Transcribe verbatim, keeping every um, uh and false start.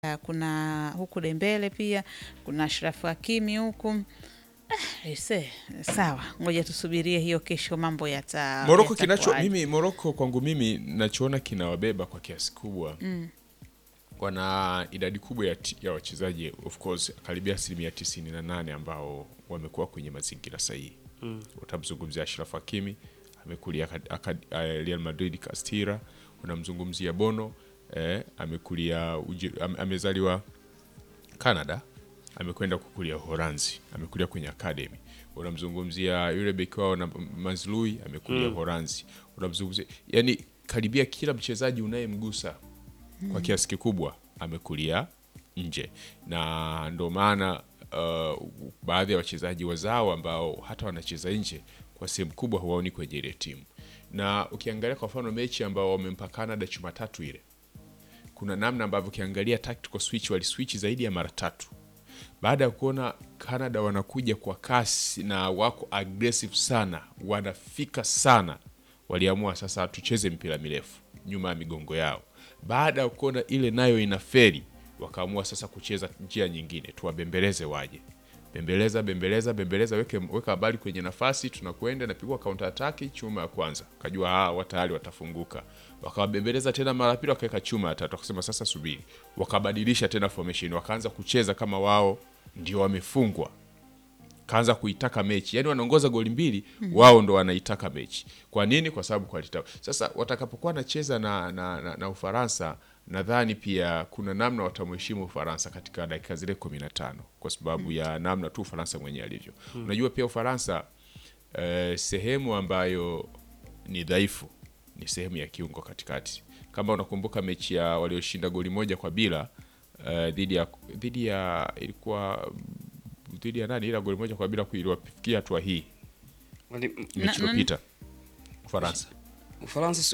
kuna huku Dembele pia, kuna Ashraf Hakimi huku. Ese, sawa, ngoja tusubirie hiyo kesho mambo yata Morocco yata kinacho kuwaje. mimi Morocco kwangu mimi nachoona kinawabeba kwa kiasi kubwa. Mm. Wana idadi kubwa ya, ya wachezaji, of course karibia asilimia tisini na nane ambao wamekuwa kwenye mazingira sahihi. Mm. Utamzungumzia Ashraf Hakimi, amekulia Real Madrid Castilla, unamzungumzia Bono, eh, amekulia am, amezaliwa Canada, amekwenda kukulia Uholanzi, amekulia kwenye academy. Unamzungumzia yule beki wao na Mazlui, amekulia mm. Uholanzi. Unamzungumzia yani karibia kila mchezaji unayemgusa mm. kwa kiasi kikubwa amekulia nje. Na ndo maana uh, baadhi ya wachezaji wazao ambao hata wanacheza nje kwa sehemu kubwa huwaoni kwenye ile timu. Na ukiangalia kwa mfano mechi ambao wamempa Canada Jumatatu ile, kuna namna ambavyo ukiangalia tactical switch wali switch zaidi ya mara tatu. Baada ya kuona Canada wanakuja kwa kasi na wako aggressive sana, wanafika sana, waliamua sasa tucheze mpira mirefu nyuma ya migongo yao. Baada ya kuona ile nayo inaferi, wakaamua sasa kucheza njia nyingine, tuwabembeleze waje. Bembeleza, bembeleza, bembeleza, weke weka habari kwenye nafasi, tunakwenda na pigwa counter attack chuma ya kwanza. Kajua haa watayari watafunguka. Wakawabembeleza tena mara pili, wakaweka chuma ya tatu, wakasema sasa subiri. Wakabadilisha tena formation, wakaanza kucheza kama wao ndio wamefungwa. Kaanza kuitaka mechi. Yaani wanaongoza goli mbili, mm-hmm. wao ndo wanaitaka mechi. Kwa nini? Kwa sababu quality. Sasa watakapokuwa nacheza na na, na, na Ufaransa, nadhani pia kuna namna watamheshimu Ufaransa katika dakika zile kumi na tano kwa sababu mm. ya namna tu Ufaransa mwenyewe alivyo. Mm. Unajua pia Ufaransa eh, sehemu ambayo ni dhaifu ni sehemu ya kiungo katikati. Kama unakumbuka mechi ya walioshinda goli moja kwa bila eh, dhidi ya dhidi ya ilikuwa dhidi ya nani, ila goli moja kwa bila kuiliwafikia hatua hii. Mechi iliyopita Ufaransa. Ufaransa